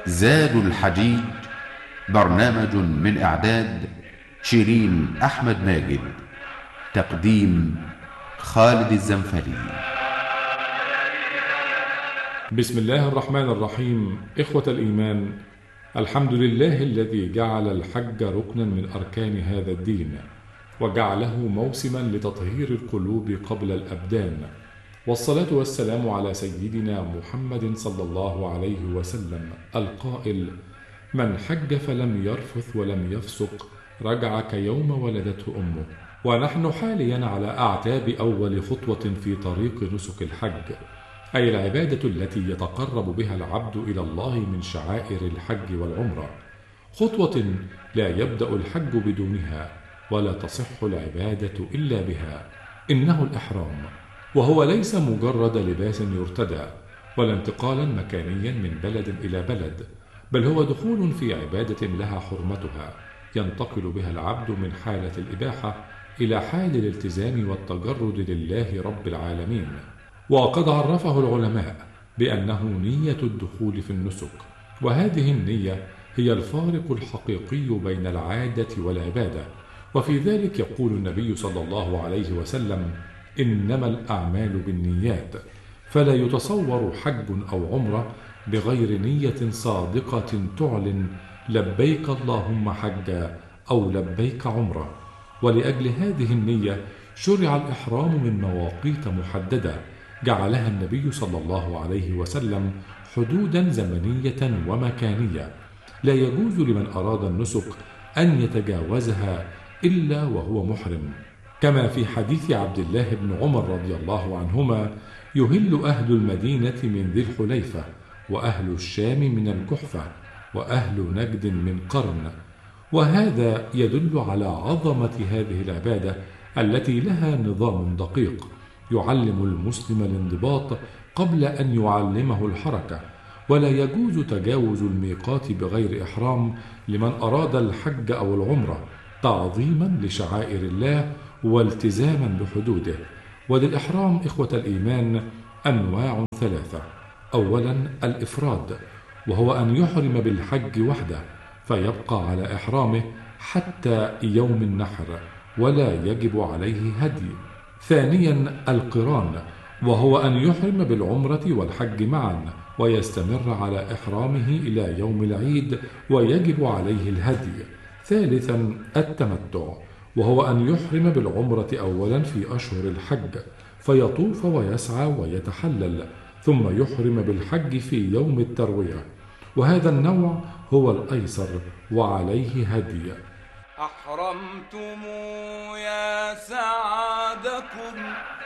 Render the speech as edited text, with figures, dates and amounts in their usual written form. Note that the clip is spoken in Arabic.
زاد الحجيج، برنامج من إعداد شيرين أحمد ماجد، تقديم خالد الزنفلي. بسم الله الرحمن الرحيم. إخوة الإيمان، الحمد لله الذي جعل الحج ركنا من أركان هذا الدين، وجعله موسما لتطهير القلوب قبل الأبدان، والصلاة والسلام على سيدنا محمد صلى الله عليه وسلم القائل: من حج فلم يرفث ولم يفسق رجع كيوم ولدته أمه. ونحن حاليا على أعتاب أول خطوة في طريق نسك الحج، أي العبادة التي يتقرب بها العبد إلى الله من شعائر الحج والعمرة، خطوة لا يبدأ الحج بدونها ولا تصح العبادة إلا بها. إنه الإحرام، وهو ليس مجرد لباس يرتدى ولا انتقالا مكانيا من بلد إلى بلد، بل هو دخول في عبادة لها حرمتها ينتقل بها العبد من حالة الإباحة إلى حال الالتزام والتجرد لله رب العالمين. وقد عرفه العلماء بأنه نية الدخول في النسك، وهذه النية هي الفارق الحقيقي بين العادة والعبادة. وفي ذلك يقول النبي صلى الله عليه وسلم: إنما الأعمال بالنيات، فلا يتصور حج أو عمرة بغير نية صادقة تعلن لبيك اللهم حجا أو لبيك عمرة. ولأجل هذه النية شرع الإحرام من مواقيت محددة جعلها النبي صلى الله عليه وسلم حدودا زمنية ومكانية، لا يجوز لمن أراد النسك أن يتجاوزها إلا وهو محرم، كما في حديث عبد الله بن عمر رضي الله عنهما: يهل أهل المدينة من ذي الحليفة، وأهل الشام من الجحفة، وأهل نجد من قرن. وهذا يدل على عظمة هذه العبادة التي لها نظام دقيق يعلم المسلم الانضباط قبل أن يعلمه الحركة، ولا يجوز تجاوز الميقات بغير إحرام لمن أراد الحج أو العمرة تعظيما لشعائر الله والتزاما بحدوده. وللإحرام إخوة الإيمان أنواع ثلاثة: أولا الإفراد، وهو أن يحرم بالحج وحده فيبقى على إحرامه حتى يوم النحر ولا يجب عليه هدي. ثانيا القران، وهو أن يحرم بالعمرة والحج معا ويستمر على إحرامه إلى يوم العيد ويجب عليه الهدي. ثالثا التمتع، وهو أن يحرم بالعمرة أولا في أشهر الحج فيطوف ويسعى ويتحلل، ثم يحرم بالحج في يوم التروية، وهذا النوع هو الأيسر وعليه هدي. أحرمتم يا سعادكم